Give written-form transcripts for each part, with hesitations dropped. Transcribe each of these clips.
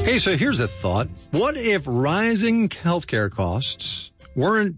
Hey, so here's a thought. What if rising healthcare costs weren't,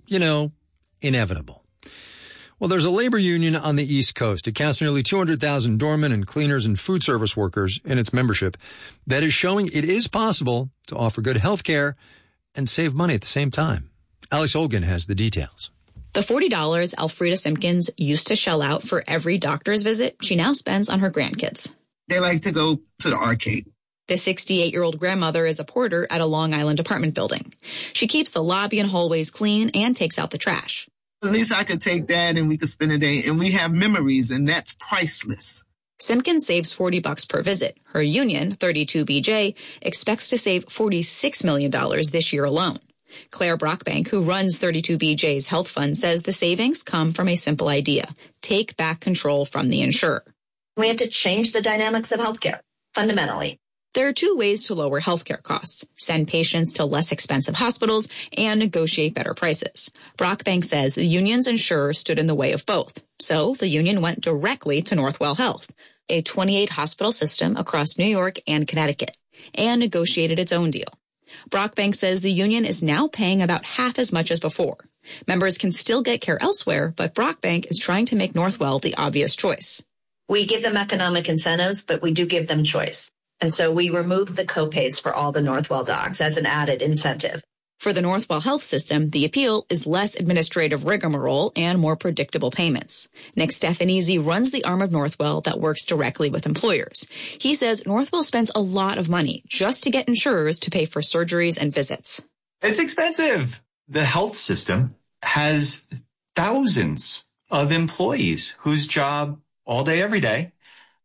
inevitable? Well, there's a labor union on the East Coast. It counts nearly 200,000 doormen and cleaners and food service workers in its membership that is showing it is possible to offer good healthcare and save money at the same time. Alex Olgin has the details. The $40 Elfrida Simpkins used to shell out for every doctor's visit, she now spends on her grandkids. They like to go to the arcade. The 68-year-old grandmother is a porter at a Long Island apartment building. She keeps the lobby and hallways clean and takes out the trash. At least I could take that and we could spend a day, and we have memories, and that's priceless. Simpkins saves $40 per visit. Her union, 32BJ, expects to save $46 million this year alone. Claire Brockbank, who runs 32BJ's health fund, says the savings come from a simple idea: take back control from the insurer. We have to change the dynamics of healthcare, fundamentally. There are two ways to lower healthcare costs: send patients to less expensive hospitals and negotiate better prices. Brockbank says the union's insurer stood in the way of both. So the union went directly to Northwell Health, a 28-hospital system across New York and Connecticut, and negotiated its own deal. Brockbank says the union is now paying about half as much as before. Members can still get care elsewhere, but Brockbank is trying to make Northwell the obvious choice. We give them economic incentives, but we do give them choice. And so we removed the copays for all the Northwell docs as an added incentive. For the Northwell Health System, the appeal is less administrative rigmarole and more predictable payments. Nick Stefanese runs the arm of Northwell that works directly with employers. He says Northwell spends a lot of money just to get insurers to pay for surgeries and visits. It's expensive. The health system has thousands of employees whose job all day, every day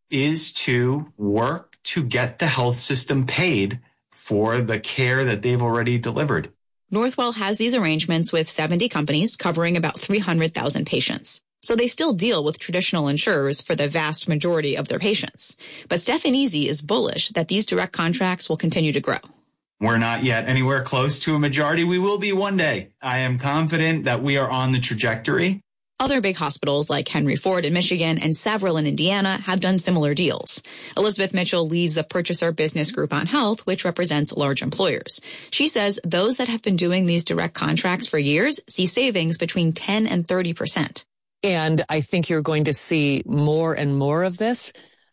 is to work to get the health system paid for the care that they've already delivered. Northwell has these arrangements with 70 companies covering about 300,000 patients. So they still deal with traditional insurers for the vast majority of their patients. But Stefanese is bullish that these direct contracts will continue to grow. We're not yet anywhere close to a majority. We will be one day. I am confident that we are on the trajectory. Other big hospitals like Henry Ford in Michigan and Several in Indiana have done similar deals. Elizabeth Mitchell leads the Purchaser Business Group on Health, which represents large employers. She says those that have been doing these direct contracts for years see savings between 10 and 30%. And I think you're going to see more and more of this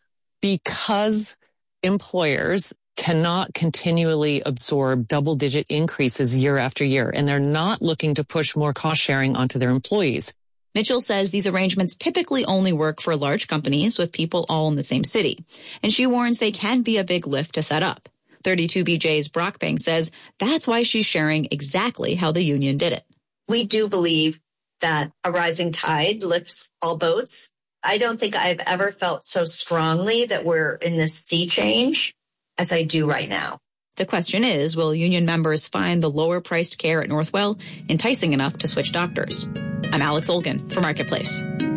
because employers cannot continually absorb double-digit increases year after year, and they're not looking to push more cost sharing onto their employees. Mitchell says these arrangements typically only work for large companies with people all in the same city, and she warns they can be a big lift to set up. 32BJ's Brockbank says that's why she's sharing exactly how the union did it. We do believe that a rising tide lifts all boats. I don't think I've ever felt so strongly that we're in this sea change as I do right now. The question is, will union members find the lower-priced care at Northwell enticing enough to switch doctors? I'm Alex Olgin for Marketplace.